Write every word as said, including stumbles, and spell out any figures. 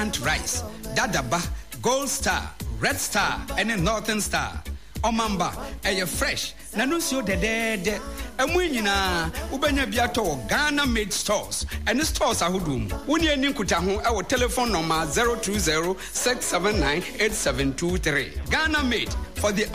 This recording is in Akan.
rice, dadaba, gold star, red star, and a northern star. Omamba, a fresh, nanusio de de, and when you na, Ubenya Biato, Ghana made stores, and the stores are Hudum. When you Ninkutahu, our telephone number zero two zero six seven nine eight seven two three. Ghana made for the